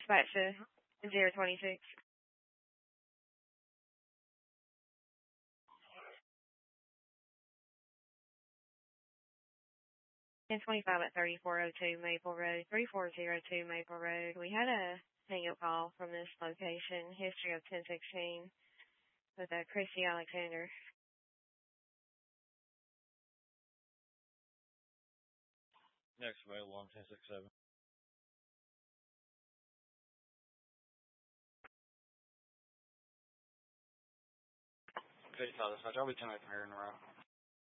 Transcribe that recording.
dispatch to 026. 1025 at 3402 Maple Road, 3402 Maple Road. We had a hang-up call from this location, history of 1016, with Christy Alexander. Next available on 1067. Okay, I'll be 10 from here in a row.